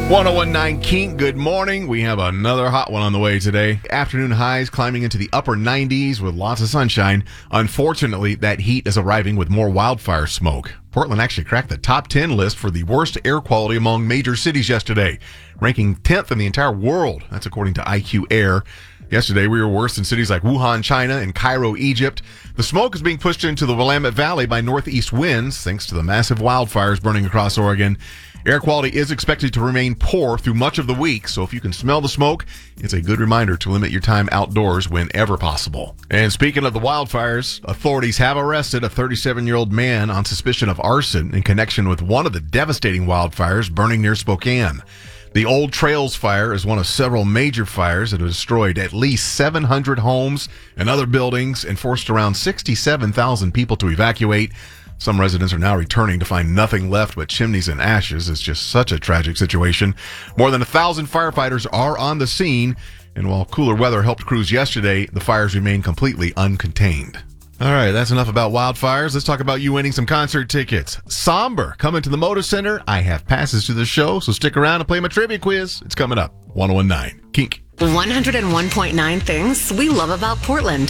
1019 Kink, good morning. We have another hot one on the way today. Afternoon highs climbing into the upper 90s with lots of sunshine. Unfortunately, that heat is arriving with more wildfire smoke. Portland actually cracked the top 10 list for the worst air quality among major cities yesterday, ranking 10th in the entire world. That's according to IQ Air. Yesterday, we were worse in cities like Wuhan, China, and Cairo, Egypt. The smoke is being pushed into the Willamette Valley by northeast winds, thanks to the massive wildfires burning across Oregon. Air quality is expected to remain poor through much of the week, so if you can smell the smoke, it's a good reminder to limit your time outdoors whenever possible. And speaking of the wildfires, authorities have arrested a 37-year-old man on suspicion of arson in connection with one of the devastating wildfires burning near Spokane. The Old Trails fire is one of several major fires that have destroyed at least 700 homes and other buildings and forced around 67,000 people to evacuate. Some residents are now returning to find nothing left but chimneys and ashes. It's just such a tragic situation. More than 1,000 firefighters are on the scene, and while cooler weather helped crews yesterday, the fires remain completely uncontained. All right, that's enough about wildfires. Let's talk about you winning some concert tickets. Somber coming to the Moda Center. I have passes to the show, so stick around and play my trivia quiz. It's coming up. 1019 Kink. 101.9 things we love about Portland.